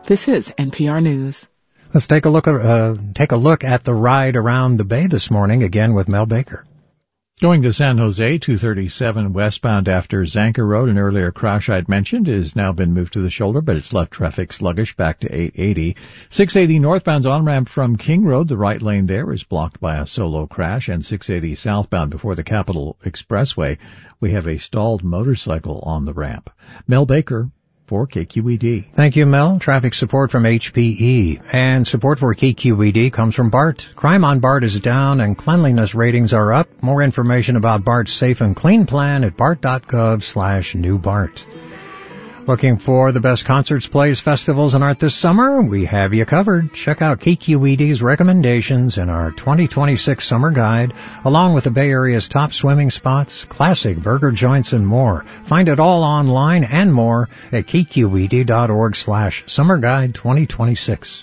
This is NPR News. Let's take a look at the ride around the bay this morning, again with Mel Baker. Going to San Jose, 237 westbound after Zanker Road, an earlier crash I'd mentioned, has now been moved to the shoulder, but it's left traffic sluggish back to 880. 680 northbound's on-ramp from King Road. The right lane there is blocked by a solo crash, and 680 southbound before the Capitol Expressway, we have a stalled motorcycle on the ramp. Mel Baker for KQED. Thank you, Mel. Traffic support from HPE. And support for KQED comes from BART. Crime on BART is down and cleanliness ratings are up. More information about BART's Safe and Clean plan at bart.gov/newbart. Looking for the best concerts, plays, festivals, and art this summer? We have you covered. Check out KQED's recommendations in our 2026 summer guide, along with the Bay Area's top swimming spots, classic burger joints, and more. Find it all online and more at kqed.org/summerguide2026.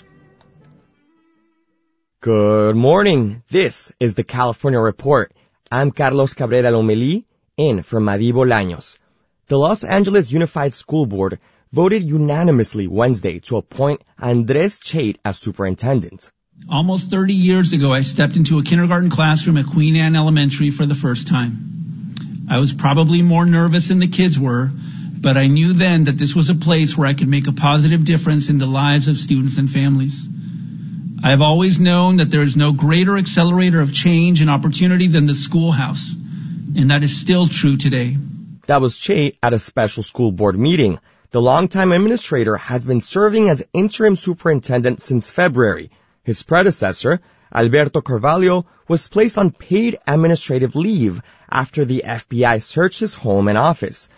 Good morning. This is the California Report. I'm Carlos Cabrera Lomelí, in for Madi Bolaños. The Los Angeles Unified School Board voted unanimously Wednesday to appoint Andres Chait as superintendent. Almost 30 years ago, I stepped into a kindergarten classroom at Queen Anne Elementary for the first time. I was probably more nervous than the kids were, but I knew then that this was a place where I could make a positive difference in the lives of students and families. I have always known that there is no greater accelerator of change and opportunity than the schoolhouse, and that is still true today. That was Chait at a special school board meeting. The longtime administrator has been serving as interim superintendent since February. His predecessor, Alberto Carvalho, was placed on paid administrative leave after the FBI searched his home and office.